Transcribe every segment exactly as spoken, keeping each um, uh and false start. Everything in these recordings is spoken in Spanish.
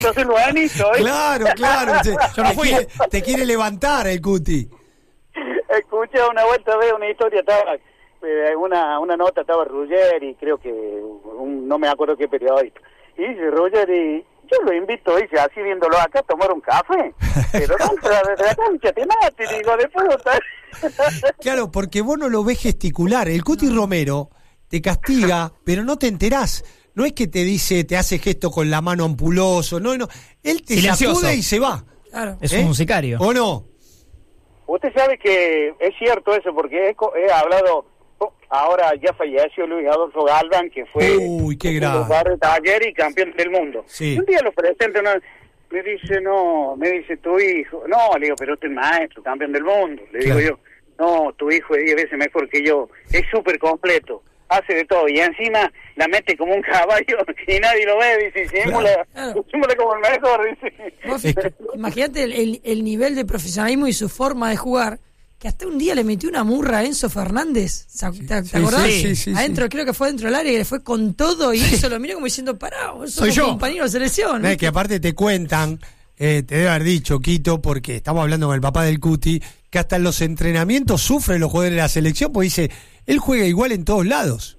Yo soy buenito, ¿eh? Claro, claro. Te, Yo no te fui. quiere, te quiere levantar el Cuti. Escuché una vuelta de una historia, estaba eh, una una nota, estaba Ruggeri, creo que un, no me acuerdo qué periodista. Y dice Ruggeri, yo lo invito, dice, así viéndolo acá, a tomar un café. Pero no, de la cancha, te mate, digo, de puta. Claro, porque vos no lo ves gesticular. El Cuti Romero te castiga, pero no te enterás. No es que te dice, te hace gesto con la mano ampuloso, no, no. Él te Silencioso. sacude y se va. Claro. Es ¿Eh? un sicario. ¿O no? Usted sabe que es cierto eso, porque he, co- he hablado, oh, ahora ya falleció Luis Adolfo Galván, que fue Uy, qué grave. jugador de Taller y campeón del mundo. Sí. Y un día lo presento, una, me dice, no, me dice tu hijo, no, le digo, pero usted es maestro, campeón del mundo, le Claro. digo yo, no, tu hijo es diez veces mejor que yo, es súper completo, hace de todo, y encima la mete como un caballo y nadie lo ve, dice, simula, Claro. simula como el mejor, dice. Vos, Es que- Imagínate el, el, el nivel de profesionalismo y su forma de jugar, que hasta un día le metió una murra a Enzo Fernández. ¿Te, te sí, acordás? sí, sí, sí, Adentro, sí. creo que fue dentro del área y le fue con todo y Enzo lo miró como diciendo, pará, vos Soy sos yo. compañero de selección. No, es que aparte te cuentan, eh, te debe haber dicho, Quito, porque estamos hablando con el papá del Cuti, que hasta en los entrenamientos sufren los jugadores de la selección, porque dice, él juega igual en todos lados.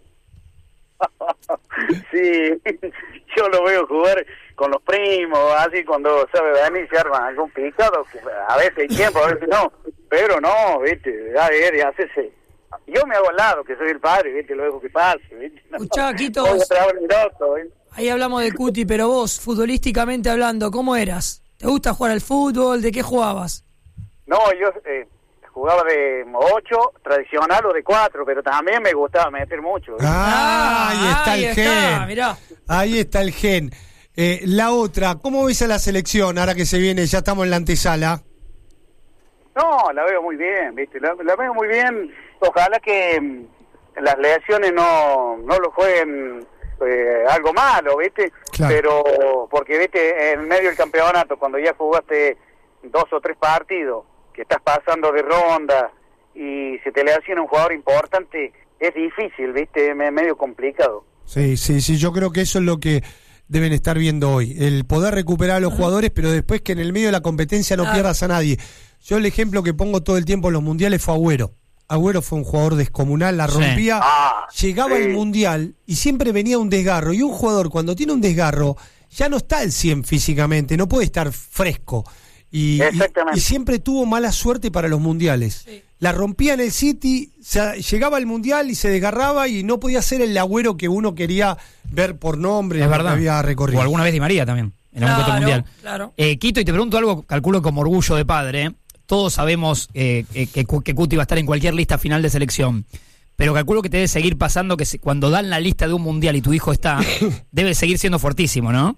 Sí, yo lo veo jugar con los primos, así cuando sabe venir se arma algún picado, que a veces hay tiempo, a veces no, pero no, viste, a ver, y hacerse. Yo me hago al lado, que soy el padre, viste, lo dejo que pase, viste. No, Escuchá, Quito, voy a vos- trabar mi loco, ¿viste? Ahí hablamos de Cuti, pero vos, futbolísticamente hablando, ¿cómo eras? ¿Te gusta jugar al fútbol? ¿De qué jugabas? No, yo eh, jugaba de ocho, tradicional, o de cuatro, pero también me gustaba meter mucho, ¿viste? Ah, ahí está ahí el está, gen. mirá. Ahí está el gen. Eh, la otra, ¿cómo ves a la selección ahora que se viene? Ya estamos en la antesala. No, la veo muy bien, ¿viste? La, la veo muy bien. Ojalá que mm, las lesiones no, no lo jueguen eh, algo malo, ¿viste? Claro. Pero, porque, ¿viste? En medio del campeonato, cuando ya jugaste dos o tres partidos, que estás pasando de ronda y se te lesiona un jugador importante, es difícil, ¿viste? Es medio complicado. Sí, sí, sí, yo creo que eso es lo que deben estar viendo hoy. El poder recuperar a los jugadores, pero después que en el medio de la competencia no Claro. pierdas a nadie. Yo el ejemplo que pongo todo el tiempo en los mundiales fue Agüero. Agüero fue un jugador descomunal, la Sí. rompía, Ah, llegaba sí. al mundial y siempre venía un desgarro. Y un jugador cuando tiene un desgarro ya no está al cien físicamente, no puede estar fresco. Y, y, Exactamente. y siempre tuvo mala suerte para los mundiales. Sí. La rompía en el City, se- llegaba al mundial y se desgarraba y no podía ser el Agüero que uno quería ver por nombre, Es lo que verdad. había recorrido. O alguna vez Di María también, en algún Claro, otro mundial. claro. Eh, Quito, y te pregunto algo, calculo como orgullo de padre. ¿eh? Todos sabemos eh, eh, que, Cu- que Cuti va a estar en cualquier lista final de selección. Pero calculo que te debe seguir pasando que se- cuando dan la lista de un mundial y tu hijo está, debe seguir siendo fuertísimo, ¿no?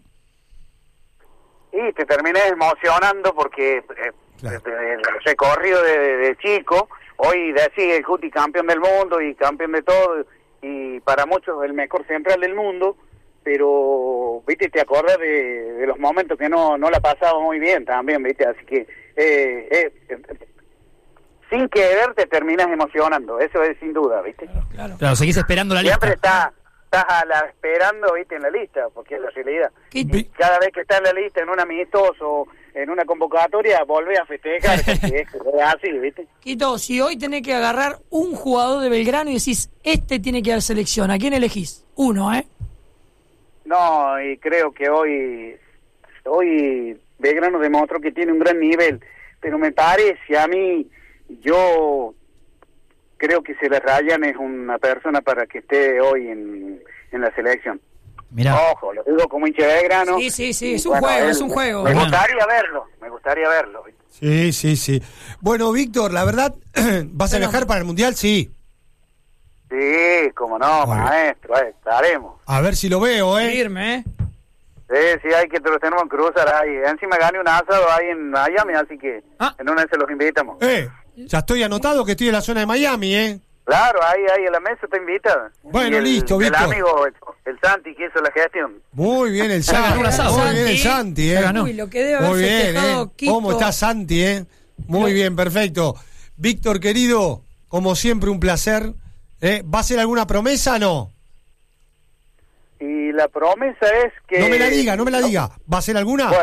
Y te terminé emocionando porque eh, Claro. el recorrido de, de, de chico, hoy decís el Cuti campeón del mundo y campeón de todo, y para muchos el mejor central del mundo, pero, viste, te acordás de, de los momentos que no no la pasaba muy bien también, viste, así que eh, eh, eh, sin querer te terminas emocionando, eso es sin duda, viste. Claro. Claro, seguís esperando la Siempre lista. está, estás a la, esperando, viste, en la lista, porque es la realidad. Quito, Y cada vez que está en la lista, en un amistoso, en una convocatoria, volvés a festejar, porque es, es así, ¿viste? Quito, si hoy tenés que agarrar un jugador de Belgrano y decís, este tiene que dar selección, ¿a quién elegís? Uno, ¿eh? No, y creo que hoy, hoy Belgrano demostró que tiene un gran nivel, pero me parece, a mí, yo creo que se le rayan es una persona para que esté hoy en, en la selección. Mirá. Ojo, lo digo como hincha de Belgrano. Sí, sí, sí, Y es un juego, es un juego. Me Bueno. gustaría verlo, me gustaría verlo. ¿viste? Sí, sí, sí. Bueno, Víctor, la verdad, ¿vas a Bueno. viajar para el mundial? Sí. Sí, como no, Muy bien. maestro, eh, estaremos. A ver si lo veo, ¿eh? Firme, ¿eh? Sí, sí, hay que te los tenemos que cruzar ahí. Encima gané un asado ahí en Miami, así que Ah. en una vez se los invitamos. Eh, ya estoy anotado que estoy en la zona de Miami, ¿eh? Claro, ahí, ahí en la mesa te invitan. Bueno, Y el, listo, el Víctor. amigo, el, el Santi, que hizo la gestión. Muy bien el Santi. ganó un asado. Muy bien el Santi. Santi, Ya ¿eh? ganó. Uy, lo que debe haber Muy bien, festejado ¿eh? Quito. ¿Cómo está Santi, eh? Muy bien, perfecto. Víctor, querido, como siempre, un placer. ¿Eh? ¿Va a hacer alguna promesa o no? Y la promesa es que... No me la diga, no me la diga. ¿Va a ser alguna? Bueno,